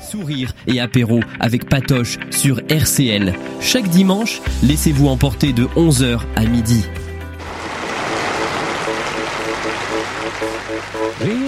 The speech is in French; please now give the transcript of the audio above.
Sourire et apéro avec Patoche sur RCL. Chaque dimanche, laissez-vous emporter de 11h à midi.